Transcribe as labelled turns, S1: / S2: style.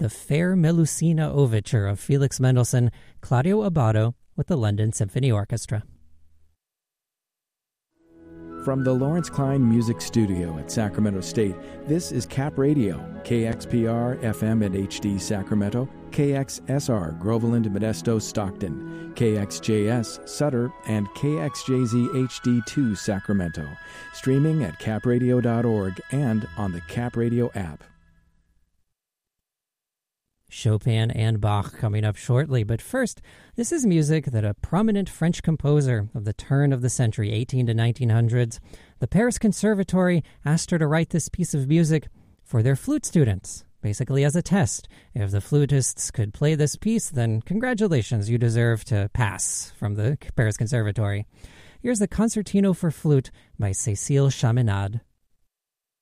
S1: the Fair Melusina Overture of Felix Mendelssohn, Claudio Abbado with the London Symphony Orchestra.
S2: From the Lawrence Klein Music Studio at Sacramento State, this is Cap Radio, KXPR FM and HD Sacramento, KXSR Groveland, Modesto, Stockton, KXJS Sutter, and KXJZ HD2 Sacramento. Streaming at capradio.org and on the Cap Radio app.
S1: Chopin and Bach coming up shortly, but first, this is music that a prominent French composer of the turn of the century, 18 to 1900s, the Paris Conservatory asked her to write this piece of music for their flute students, basically as a test. If the flutists could play this piece, then congratulations, you deserve to pass from the Paris Conservatory. Here's the Concertino for Flute by Cécile Chaminade.